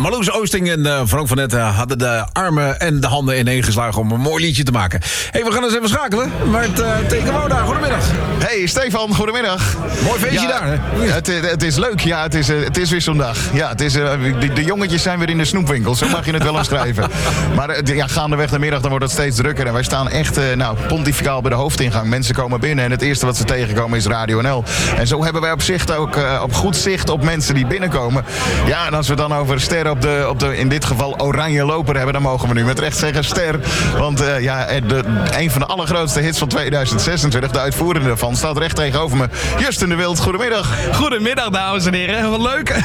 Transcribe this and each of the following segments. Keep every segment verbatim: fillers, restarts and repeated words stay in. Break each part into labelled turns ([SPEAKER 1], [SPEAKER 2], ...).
[SPEAKER 1] Marloes Oosting en uh, Frank van Netten hadden de armen en de handen ineen geslagen om een mooi liedje te maken. Hé, hey, we gaan eens even schakelen. Maar het uh, Tekenwoda, goedemiddag.
[SPEAKER 2] Hey Stefan, goedemiddag.
[SPEAKER 1] Mooi feestje
[SPEAKER 2] ja,
[SPEAKER 1] daar, hè?
[SPEAKER 2] Het, het is leuk, ja, het is, het is weer zondag. Ja, het is, uh, de, de jongetjes zijn weer in de snoepwinkel, zo mag je het wel omschrijven. Maar uh, ja, gaandeweg de middag dan wordt het steeds drukker. En wij staan echt uh, nou, pontificaal bij de hoofdingang. Mensen komen binnen en het eerste wat ze tegenkomen is Radio N L. En zo hebben wij op zicht ook uh, op goed zicht op mensen die binnenkomen. Ja, en als we dan over ster op de, op de in dit geval oranje loper hebben, dan mogen we nu met recht zeggen ster. Want uh, ja, de, een van de allergrootste hits van tweeduizend zesentwintig, de uitvoerende daarvan, staat recht tegenover me. Justin de Wild, goedemiddag.
[SPEAKER 3] Goedemiddag, dames en heren. Wat leuk.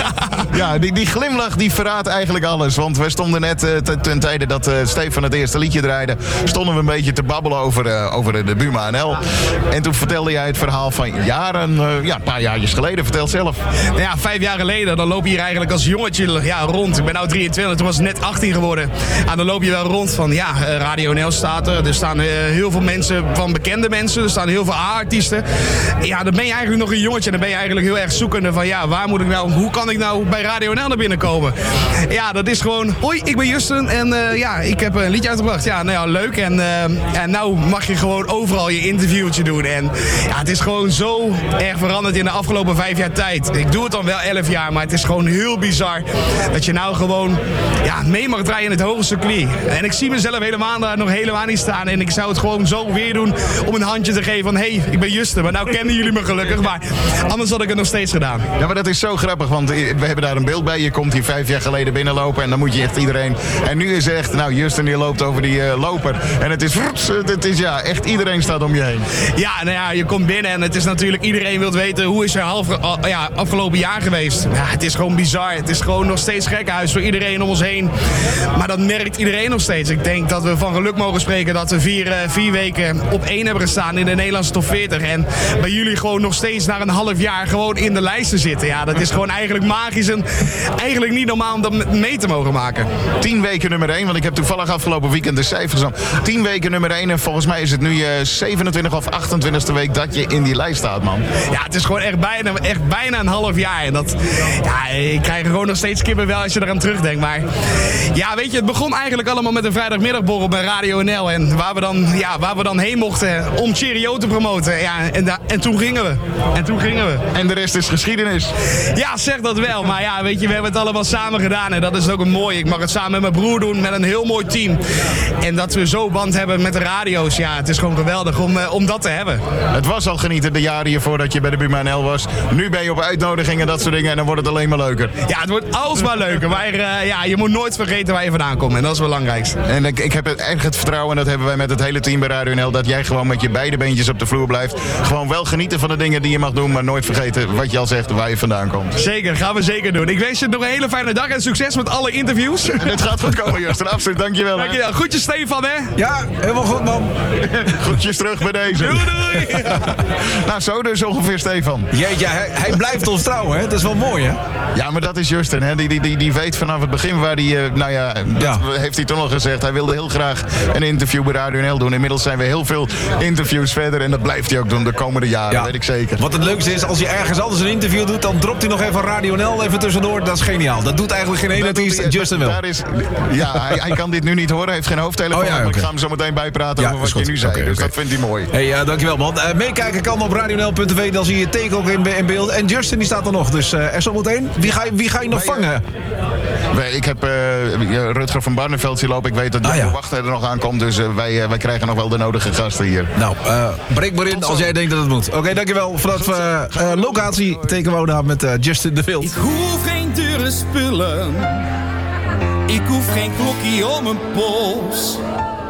[SPEAKER 2] Ja, die, die glimlach die verraadt eigenlijk alles. Want we stonden net uh, ten tijde dat uh, Stefan het eerste liedje draaide, stonden we een beetje te babbelen over, uh, over de Buma N L. En toen vertelde jij het verhaal van jaren, uh, ja, een paar jaartjes geleden. Vertel zelf.
[SPEAKER 3] Nou ja, vijf jaar geleden, dan loop je hier eigenlijk als jongetje ja, rond. Ik ben nu drieëntwintig, toen was ik net achttien geworden. En dan loop je wel rond van, ja, Radio N L staat er. Er staan uh, heel veel mensen, van bekende mensen. Er staan heel veel A-artiesten. Ja, dan ben je eigenlijk nog een jongetje. En dan ben je eigenlijk heel erg zoekende van, ja, waar moet ik nou, hoe kan ik nou bij Radio N L naar binnen komen? Ja, dat is gewoon, hoi, ik ben Justin en uh, ja, ik heb een liedje uitgebracht. Ja, nou ja, leuk. En, uh, en nou mag je gewoon overal je interviewtje doen. En ja, het is gewoon zo erg veranderd in de afgelopen vijf jaar tijd. Ik doe het dan wel elf jaar, maar het is gewoon heel bizar dat je nou gewoon ja, mee mag draaien in het hoge circuit. En ik zie mezelf helemaal daar nog helemaal niet staan. En ik zou het gewoon zo weer doen om een handje te geven van, hé, hey, ik ben Justin, maar nou kennen jullie me gelukkig. Maar anders had ik het nog steeds gedaan.
[SPEAKER 2] Ja, maar dat is zo grappig, want we hebben daar een beeld bij. Je komt hier vijf jaar geleden binnenlopen en dan moet je echt iedereen. En nu is echt, nou, Justin die loopt over die uh, loper. En het is, het is ja, echt iedereen staat om je heen.
[SPEAKER 3] Ja, nou ja, je komt binnen en het is natuurlijk, iedereen wil weten hoe is er half, uh, ja, afgelopen jaar geweest. Ja, het is gewoon bizar. Het is gewoon nog steeds gekhuis voor iedereen om ons heen. Maar dat merkt iedereen nog steeds. Ik denk dat we van geluk mogen spreken dat we vier, uh, vier weken op één hebben gestaan in de Nederlandse top veertig. En bij jullie gewoon nog steeds na een half jaar gewoon in de lijsten zitten. Ja, dat is gewoon eigenlijk magisch en eigenlijk niet normaal om dat mee te mogen maken.
[SPEAKER 2] Tien weken nummer één, want ik heb toevallig afgelopen weekend de cijfers aan. Tien weken nummer één en volgens mij is het nu je uh, zevenentwintig of achtentwintigste week dat je in die lijst staat, man.
[SPEAKER 3] Ja, het is gewoon echt bijna, echt bijna een half jaar. En dat, ja, ik krijg gewoon nog steeds kippenvel als je eraan terugdenkt. Maar ja, weet je, het begon eigenlijk allemaal met een vrijdagmiddagborrel bij Radio N L. En waar we dan, ja, waar we dan heen mochten om Cheerio te promoten. Ja, en, da- en toen gingen we. En toen gingen we.
[SPEAKER 2] En de rest is geschiedenis.
[SPEAKER 3] Ja, zeg dat wel. Maar ja, weet je, we hebben het allemaal samen gedaan. En dat is ook een mooi. Ik mag het samen met mijn broer doen, met een heel mooi team. En dat we zo band hebben met de radio's. Ja, het is gewoon geweldig om, uh, om dat te hebben.
[SPEAKER 2] Het was al genieten de jaren hiervoor dat je bij de Buma N L was. Nu ben je op uitnodigingen en dat soort dingen en dan wordt het alleen maar leuker.
[SPEAKER 3] Ja, het wordt alsmaar leuker. Maar uh, ja, je moet nooit vergeten waar je vandaan komt. En dat is het belangrijkste.
[SPEAKER 2] En ik, ik heb echt het vertrouwen, en dat hebben wij met het hele team bij Radio N L, dat jij gewoon met je beide beentjes op de vloer blijft. Gewoon wel genieten van de dingen die je mag doen, maar nooit vergeten wat je al zegt, waar je vandaan komt.
[SPEAKER 3] Zeker, gaan we zeker doen. Ik wens je nog een hele fijne dag en succes met alle interviews.
[SPEAKER 2] En het gaat goed komen, Justin. Absoluut, dankjewel. Hè.
[SPEAKER 3] Dankjewel. Groetjes Stefan, hè?
[SPEAKER 1] Ja, helemaal goed, man.
[SPEAKER 2] Groetjes terug bij deze.
[SPEAKER 3] Doei, doei.
[SPEAKER 2] Nou, zo dus ongeveer, Stefan.
[SPEAKER 1] Jeetje, hij, hij blijft ons trouw, hè? Dat is wel mooi, hè?
[SPEAKER 2] Ja, maar dat is Justin, hè? Die, die, die, die weet vanaf het begin waar hij, uh, nou ja, dat
[SPEAKER 1] Ja.
[SPEAKER 2] heeft hij toen al gezegd. Hij wilde heel graag een interview bij Radio N L doen. Inmiddels zijn we heel veel interviews verder en dat blijft hij ook doen de komende jaren,
[SPEAKER 1] Ja.
[SPEAKER 2] weet ik zeker.
[SPEAKER 1] Wat het leukste is, als hij ergens anders een interview doet, dan dropt hij nog even Radio N L even tussendoor. Dat is geniaal. Dat doet eigenlijk geen ene
[SPEAKER 2] Dat doet
[SPEAKER 1] artiest,
[SPEAKER 2] hij-
[SPEAKER 1] Justin wel.
[SPEAKER 2] daar is, ja, hij, hij kan dit nu niet horen, hij heeft geen hoofdtelefoon.
[SPEAKER 1] Oh ja,
[SPEAKER 2] Maar
[SPEAKER 1] oké.
[SPEAKER 2] ik ga hem zo meteen bijpraten
[SPEAKER 1] Ja,
[SPEAKER 2] over wat
[SPEAKER 1] is
[SPEAKER 2] je
[SPEAKER 1] goed.
[SPEAKER 2] nu zei.
[SPEAKER 1] Oké,
[SPEAKER 2] dus
[SPEAKER 1] oké.
[SPEAKER 2] dat vindt hij mooi.
[SPEAKER 1] Hey, uh, dankjewel, man. Uh, meekijken kan op radio n l punt t v. Dan zie je Take ook in, in beeld. En Justin die staat er nog. Dus uh, er zometeen. Wie ga, je- wie ga je nog
[SPEAKER 2] Wij, uh,
[SPEAKER 1] vangen?
[SPEAKER 2] Wij- Ik heb uh, Rutger van Barneveld zien lopen. Ik weet dat
[SPEAKER 1] Ah,
[SPEAKER 2] de
[SPEAKER 1] ja.
[SPEAKER 2] wachter er nog aankomt. Dus uh, wij, uh, wij krijgen nog wel de nodige gasten hier.
[SPEAKER 1] Nou, uh, breek maar in als jij denkt dat het moet. Oké, okay, dankjewel. Vanaf uh, uh, locatie Tekenwoda met uh, Justin de Wild.
[SPEAKER 4] Ik hoef geen dure spullen. Ik hoef geen klokje om mijn pols.